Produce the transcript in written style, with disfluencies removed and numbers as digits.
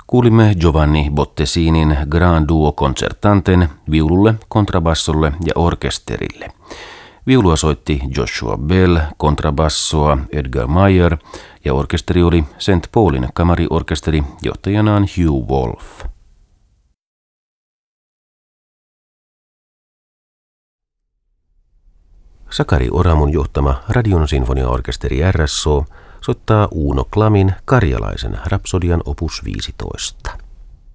Kuulimme Giovanni Bottesinin Grand Duo Concertanten viululle, kontrabassolle ja orkesterille. Viulua soitti Joshua Bell, kontrabassoa Edgar Meyer ja orkesteri oli St. Paulin kamariorkesteri johtajanaan Hugh Wolf. Sakari Oramun johtama Radion sinfoniaorkesteri RSO soittaa Uno Klamin Karjalaisen rapsodian opus 15.